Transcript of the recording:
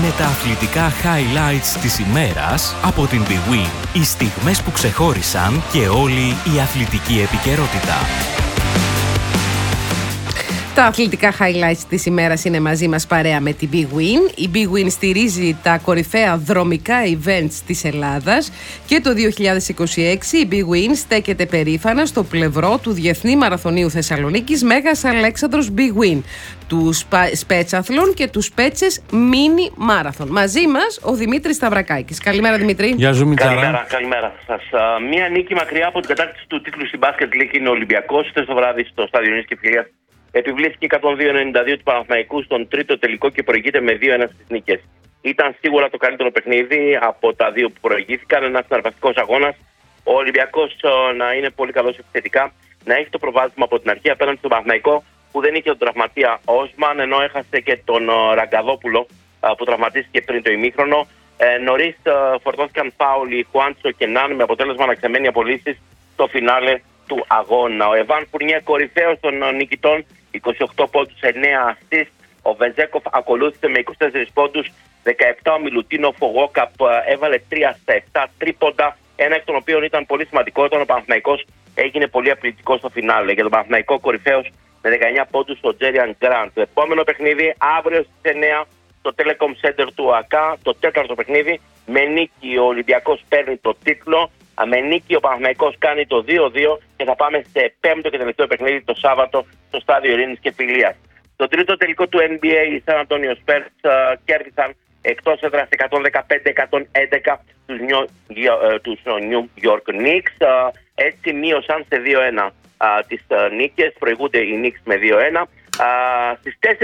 Είναι τα αθλητικά highlights της ημέρας από την Big Win. Οι στιγμές που ξεχώρισαν και όλη η αθλητική επικαιρότητα. Τα αθλητικά highlights της ημέρας είναι μαζί μας παρέα με την Big Win. Η Big Win στηρίζει τα κορυφαία δρομικά events της Ελλάδας και το 2026 η Big Win στέκεται περήφανα στο πλευρό του Διεθνή Μαραθωνίου Θεσσαλονίκης Μέγας Αλέξανδρος Big Win, του Σπέτσαθλων και του Σπέτσες Mini Marathon. Μαζί μας ο Δημήτρης Σταυρακάκης. Καλημέρα, Δημήτρη. Γεια σου, Μητσάρα. Καλημέρα σας. Μία νίκη μακριά από την κατάκτηση του τίτλου στην Basket League είναι ο Ολυμπιακός. Χθες το βράδυ στο στάδιο Ειρήνης και Φιλίας επιβλήθηκε 102-92 του Παναθηναϊκού στον τρίτο τελικό και προηγείται με 2-1 στις νίκες. Ήταν σίγουρα το καλύτερο παιχνίδι από τα δύο που προηγήθηκαν. Ένας συναρπαστικός αγώνας. Ο Ολυμπιακός να είναι πολύ καλός επιθετικά, να έχει το προβάδισμα από την αρχή απέναντι στον Παναθηναϊκό που δεν είχε τον τραυματία Όσμαν, ενώ έχασε και τον Ραγκαδόπουλο που τραυματίστηκε πριν το ημίχρονο. Νωρίς φορτώθηκαν φάουλοι Χουάντσο και Νάν με αποτέλεσμα να ξεμένει απολύσεις στο φινάλε του αγώνα. Ο Εβάν Φουρνιέ, κορυφαίος των νικητών, 28 πόντους, 9 assist. Ο Βεζέκοφ ακολούθησε με 24 πόντους, 17 ο Μιλουτίνο. Ο Γόκαπ έβαλε 3 στα 7 τρίποντα, ένα εκ των οποίων ήταν πολύ σημαντικό όταν ο Παναθηναϊκός έγινε πολύ απειλητικό στο φινάλε. Για τον Παναθηναϊκό κορυφαίος με 19 πόντους ο Τζέριαν Γκραντ. Το επόμενο παιχνίδι αύριο στις 9 στο Telecom Center του ΑΚΑ, το τέταρτο παιχνίδι. Με νίκη ο Ολυμπιακός παίρνει το τίτλο. Με νίκη ο Παναθηναϊκός κάνει το 2-2 και θα πάμε σε πέμπτο και τελευταίο παιχνίδι το Σάββατο στο στάδιο Ειρήνης και Φιλίας. Το τρίτο τελικό του NBA οι San Antonio Spurs κέρδισαν εκτός έδρας 115-111 τους New York Knicks. Έτσι μείωσαν σε 2-1 τις νίκες, προηγούνται οι Knicks με 2-1. Στις 4